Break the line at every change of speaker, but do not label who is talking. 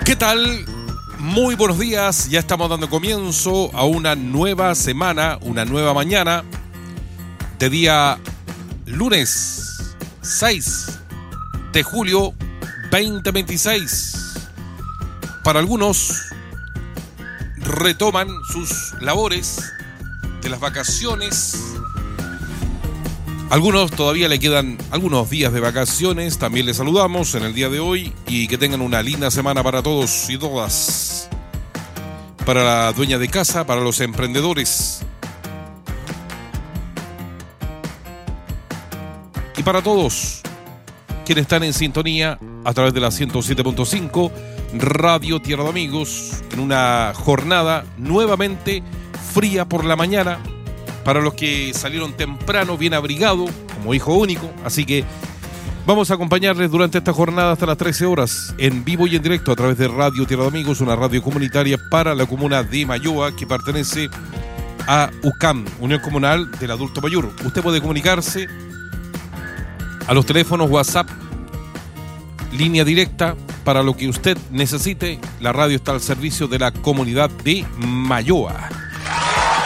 ¿Qué tal? Muy buenos días, ya estamos dando comienzo a una nueva semana, una nueva mañana de día lunes 6 de julio 2026. Para algunos retoman sus labores de las vacaciones. Algunos todavía le quedan algunos días de vacaciones, también les saludamos en el día de hoy y que tengan una linda semana para todos y todas. Para la dueña de casa, para los emprendedores y para todos quienes están en sintonía a través de la 107.5 Radio Tierra de Amigos en una jornada nuevamente fría por la mañana. Para los que salieron temprano, bien abrigados, como hijo único. Así que vamos a acompañarles durante esta jornada hasta las 13 horas, en vivo y en directo a través de Radio Tierra de Amigos, una radio comunitaria para la comuna de Mayoa, que pertenece a UCAM, Unión Comunal del Adulto Mayor. Usted puede comunicarse a los teléfonos WhatsApp, línea directa, para lo que usted necesite. La radio está al servicio de la comunidad de Mayoa.